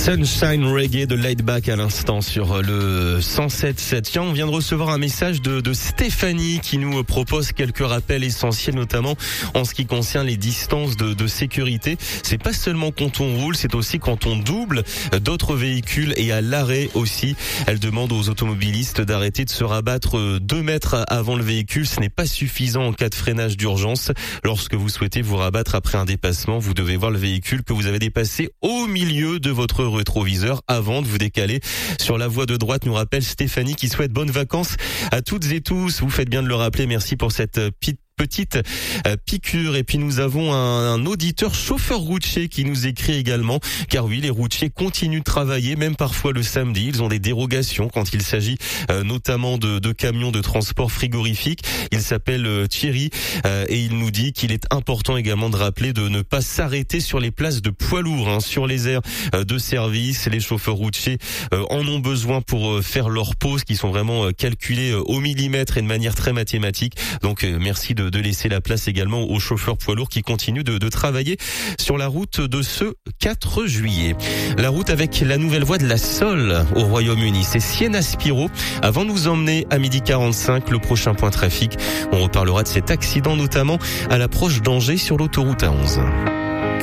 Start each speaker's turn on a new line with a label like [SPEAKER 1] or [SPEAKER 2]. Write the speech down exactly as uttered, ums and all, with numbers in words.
[SPEAKER 1] Sunshine Reggae de Laidback à l'instant sur le cent sept virgule sept. Tiens, on vient de recevoir un message de, de Stéphanie qui nous propose quelques rappels essentiels, notamment en ce qui concerne les distances de, de sécurité. C'est pas seulement quand on roule, c'est aussi quand on double d'autres véhicules et à l'arrêt aussi. Elle demande aux automobilistes d'arrêter de se rabattre deux mètres avant le véhicule. Ce n'est pas suffisant en cas de freinage d'urgence. Lorsque vous souhaitez vous rabattre après un dépassement, vous devez voir le véhicule que vous avez dépassé au milieu de votre rétroviseur avant de vous décaler sur la voie de droite, nous rappelle Stéphanie qui souhaite bonnes vacances à toutes et tous. Vous faites bien de le rappeler. Merci pour cette petite petite euh, piqûre. Et puis nous avons un, un auditeur chauffeur routier qui nous écrit également, car oui, les routiers continuent de travailler, même parfois le samedi. Ils ont des dérogations quand il s'agit euh, notamment de, de camions de transport frigorifique. Il s'appelle euh, Thierry euh, et il nous dit qu'il est important également de rappeler de ne pas s'arrêter sur les places de poids lourds, hein, sur les aires euh, de service. Les chauffeurs routiers euh, en ont besoin pour euh, faire leurs pauses qui sont vraiment euh, calculées euh, au millimètre et de manière très mathématique. Donc euh, merci de de laisser la place également aux chauffeurs poids lourds qui continuent de, de travailler sur la route de ce quatre juillet. La route avec la nouvelle voie de la Sole au Royaume-Uni, c'est Siena Spiro. Avant de nous emmener à midi quarante-cinq, le prochain point trafic, on reparlera de cet accident notamment à l'approche d'Angers sur l'autoroute A onze.